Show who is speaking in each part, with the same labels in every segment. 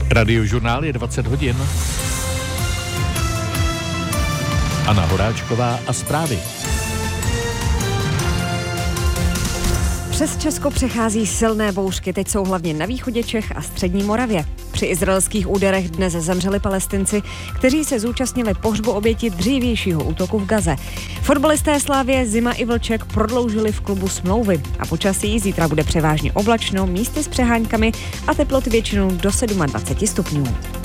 Speaker 1: Radiožurnál je 20 hodin. Anna Horáčková a zprávy.
Speaker 2: Přes Česko přechází silné bouřky, teď jsou hlavně na východě Čech a střední Moravě. Při izraelských úderech dnes zemřeli Palestinci, kteří se zúčastnili pohřbu oběti dřívějšího útoku v Gaze. Fotbalisté Slavie Zima i Vlček prodloužili v klubu smlouvy a počasí zítra bude převážně oblačno, místy s přeháňkami a teploty většinou do 27 stupňů.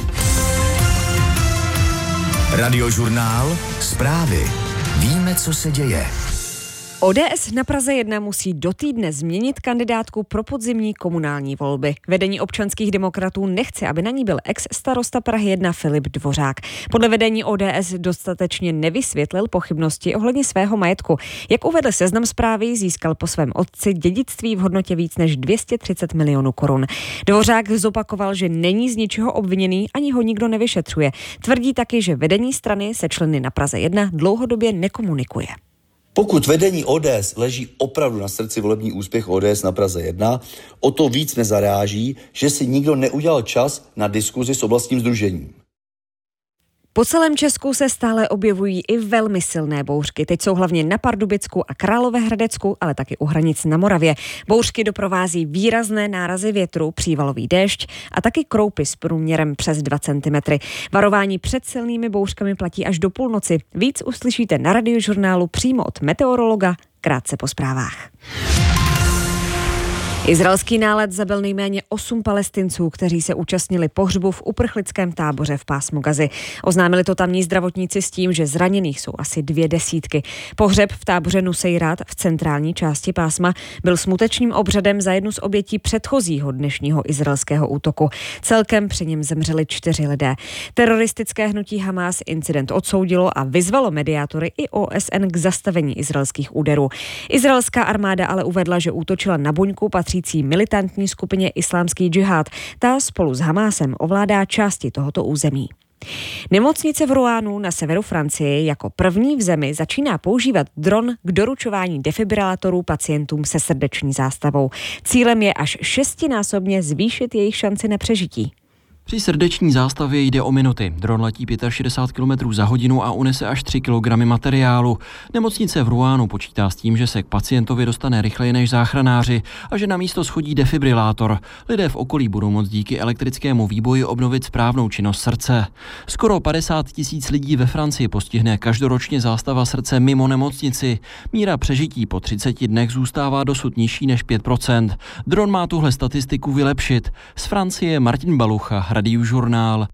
Speaker 3: Radiožurnál, zprávy. Víme, co se děje.
Speaker 2: ODS na Praze 1 musí do týdne změnit kandidátku pro podzimní komunální volby. Vedení občanských demokratů nechce, aby na ní byl ex-starosta Prahy 1 Filip Dvořák. Podle vedení ODS dostatečně nevysvětlil pochybnosti ohledně svého majetku. Jak uvedl Seznam Zprávy, získal po svém otci dědictví v hodnotě víc než 230 milionů korun. Dvořák zopakoval, že není z ničeho obviněný, ani ho nikdo nevyšetřuje. Tvrdí taky, že vedení strany se členy na Praze 1 dlouhodobě nekomunikuje.
Speaker 4: Pokud vedení ODS leží opravdu na srdci volební úspěch ODS na Praze 1, o to víc nezaráží, že si nikdo neudělal čas na diskuzi s oblastním sdružením.
Speaker 2: Po celém Česku se stále objevují i velmi silné bouřky. Teď jsou hlavně na Pardubicku a Královéhradecku, ale taky u hranic na Moravě. Bouřky doprovází výrazné nárazy větru, přívalový déšť a taky kroupy s průměrem přes 2 cm. Varování před silnými bouřkami platí až do půlnoci. Víc uslyšíte na Radiožurnálu přímo od meteorologa krátce po zprávách. Izraelský nálet zabil nejméně 8 Palestinců, kteří se účastnili pohřbu v uprchlickém táboře v pásmu Gazy. Oznámili to tamní zdravotníci s tím, že zraněných jsou asi 200. Pohřeb v táboře Nusejrat v centrální části pásma byl smutečným obřadem za jednu z obětí předchozího dnešního izraelského útoku. Celkem při něm zemřeli 4 lidé. Teroristické hnutí Hamas incident odsoudilo a vyzvalo mediátory i OSN k zastavení izraelských úderů. Izraelská armáda ale uvedla, že útočila na buňku patřící militantní skupině Islámský džihad. Ta spolu s Hamásem ovládá části tohoto území. Nemocnice v Rouenu na severu Francie jako první v zemi začíná používat dron k doručování defibrilátorů pacientům se srdeční zástavou. Cílem je až 6násobně zvýšit jejich šanci na přežití.
Speaker 5: Při srdeční zástavě jde o minuty. Dron letí 65 km za hodinu a unese až 3 kg materiálu. Nemocnice v Rouenu počítá s tím, že se k pacientovi dostane rychleji než záchranáři a že na místo schodí defibrilátor. Lidé v okolí budou moct díky elektrickému výboji obnovit správnou činnost srdce. Skoro 50 000 lidí ve Francii postihne každoročně zástava srdce mimo nemocnici. Míra přežití po 30 dnech zůstává dosud nižší než 5%. Dron má tuhle statistiku vylepšit. Z Francie Martin Balucha, Radiožurnál.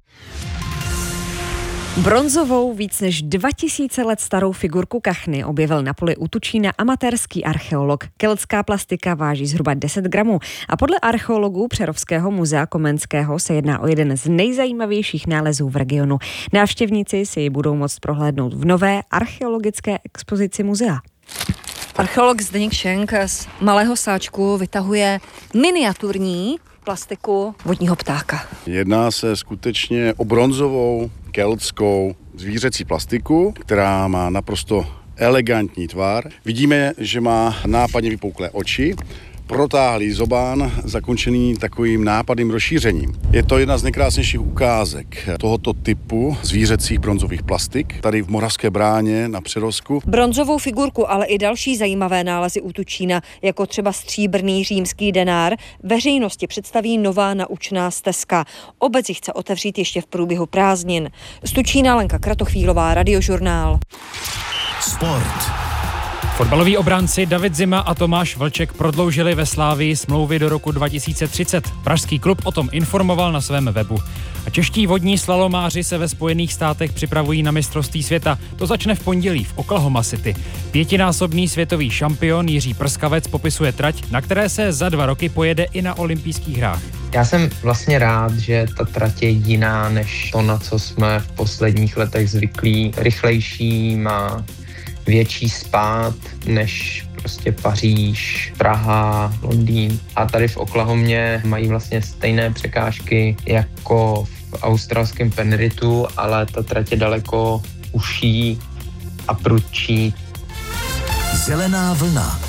Speaker 2: Bronzovou, víc než 2000 let starou figurku kachny objevil na poli u Tučína amatérský archeolog. Keltská plastika váží zhruba 10 gramů a podle archeologů Přerovského muzea Komenského se jedná o jeden z nejzajímavějších nálezů v regionu. Návštěvníci si ji budou moct prohlédnout v nové archeologické expozici muzea.
Speaker 6: Archeolog Zdeněk Šenk z malého sáčku vytahuje miniaturní plastiku vodního ptáka.
Speaker 7: Jedná se skutečně o bronzovou keltskou zvířecí plastiku, která má naprosto elegantní tvar. Vidíme, že má nápadně vypouklé oči, protáhlý zobán, zakončený takovým nápadným rozšířením. Je to jedna z nejkrásnějších ukázek tohoto typu zvířecích bronzových plastik, tady v Moravské Bráně na Přerovsku.
Speaker 6: Bronzovou figurku, ale i další zajímavé nálezy u Tučína, jako třeba stříbrný římský denár, veřejnosti představí nová naučná stezka. Obec ji chce otevřít ještě v průběhu prázdnin. Z Tučína Lenka Kratochvílová, Radiožurnál.
Speaker 3: Sport.
Speaker 8: Fotbaloví obránci David Zima a Tomáš Vlček prodloužili ve Slavii smlouvy do roku 2030. Pražský klub o tom informoval na svém webu. A čeští vodní slalomáři se ve Spojených státech připravují na mistrovství světa. To začne v pondělí v Oklahoma City. 5násobný světový šampion Jiří Prskavec popisuje trať, na které se za 2 roky pojede i na olympijských hrách.
Speaker 9: Já jsem vlastně rád, že ta trať je jiná než to, na co jsme v posledních letech zvyklí. Rychlejší, má větší spád než prostě Paříž, Praha, Londýn. A tady v Oklahomě mají vlastně stejné překážky jako v australském Penritu, ale ta trať je daleko užší a prudší.
Speaker 3: Zelená vlna.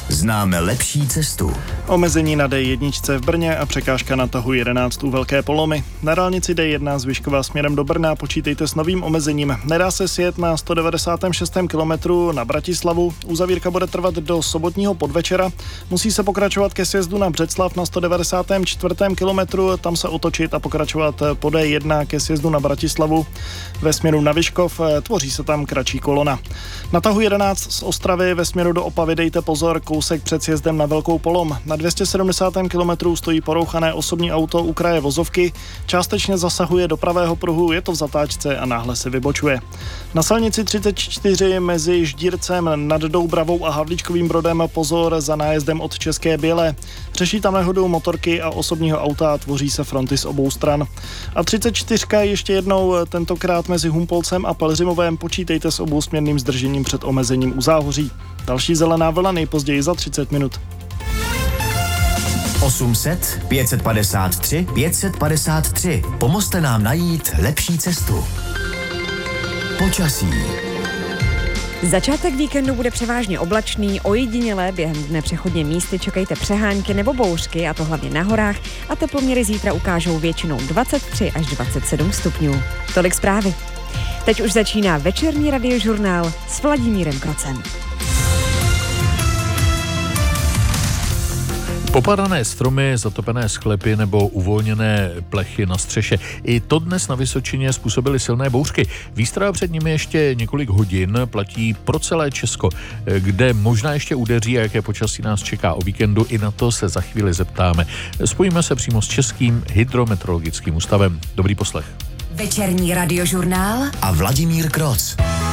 Speaker 3: Známe lepší cestu.
Speaker 10: Omezení na D1 v Brně a překážka na tahu 11 u Velké Polomy. Na dálnici D1 z Vyškova směrem do Brna počítejte s novým omezením. Nedá se sjet na 196. kilometru na Bratislavu. Uzavírka bude trvat do sobotního podvečera. Musí se pokračovat ke sjezdu na Břeclav na 194. kilometru. Tam se otočit a pokračovat po D1 ke sjezdu na Bratislavu. Ve směru na Vyškov tvoří se tam kratší kolona. Na tahu 11 z Ostravy ve směru do Opavy dejte pozor, kousek před sjezdem na Velkou Polom. Na 270. kilometru stojí porouchané osobní auto u kraje vozovky, částečně zasahuje do pravého pruhu, je to v zatáčce a náhle se vybočuje. Na silnici 34 mezi Ždírcem nad Doubravou a Havlíčkovým Brodem pozor za nájezdem od České Bělé. Řeší tam nehodu motorky a osobního auta a tvoří se fronty z obou stran. A 34 ještě jednou, tentokrát mezi Humpolcem a Pelřimovem, počítejte s obousměrným zdržením před omezením u Záhoří. Další zelená vlna nejpozději za 30 minut.
Speaker 3: 800 553 553. Pomozte nám najít lepší cestu. Počasí.
Speaker 2: Začátek víkendu bude převážně oblačný, ojedinělé během dne přechodně místy čekejte přehánky nebo bouřky, a to hlavně na horách, a teploměry zítra ukážou většinou 23 až 27 stupňů. Tolik zprávy. Teď už začíná večerní radiožurnál s Vladimírem Krocem.
Speaker 1: Popadané stromy, zatopené sklepy nebo uvolněné plechy na střeše. I to dnes na Vysočině způsobily silné bouřky. Výstrava před nimi ještě několik hodin platí pro celé Česko, kde možná ještě udeří a jaké počasí nás čeká o víkendu. I na to se za chvíli zeptáme. Spojíme se přímo s Českým hydrometeorologickým ústavem. Dobrý poslech.
Speaker 11: Večerní radiožurnál
Speaker 3: a Vladimír Kroc.